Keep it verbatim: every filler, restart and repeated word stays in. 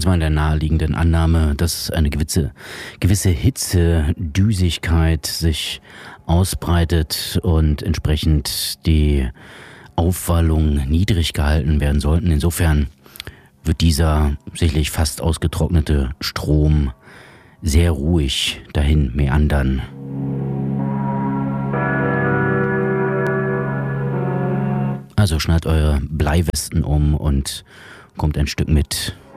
uns mal in der naheliegenden Annahme, dass eine gewisse, gewisse Hitze, Düsigkeit sich ausbreitet und entsprechend die Aufwallung niedrig gehalten werden sollten. Insofern wird dieser sicherlich fast ausgetrocknete Strom sehr ruhig dahin meandern. Also schnallt eure Bleiwesten um und kommt ein Stück mit